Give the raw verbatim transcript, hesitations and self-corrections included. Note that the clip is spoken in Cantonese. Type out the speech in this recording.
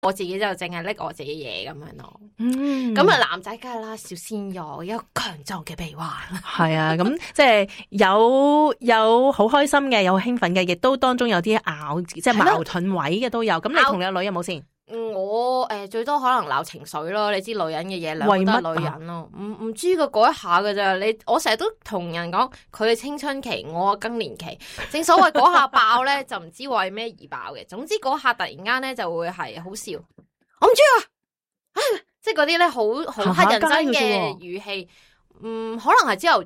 我自己就淨係拎我自己嘢咁樣咯。 嗯， 咁啊男仔梗係啦，小鮮肉，有強壯嘅臂環。 係啊，咁即係有有好開心嘅，有興奮嘅，亦都當中有啲拗，即係矛盾位嘅都有。咁你同你個女有冇先？ 我誒、呃、最多可能鬧情緒咯，你知女人嘅嘢兩個都係女人咯，唔唔知佢嗰一下㗎咋。你我成日都同人講，佢嘅青春期，我嘅更年期，正所謂嗰下爆咧，就唔知為咩而爆嘅。總之嗰下突然間咧就會係好笑，我唔知啊，唉即係嗰啲咧好好乞人憎嘅語氣。嗯，可能係朝頭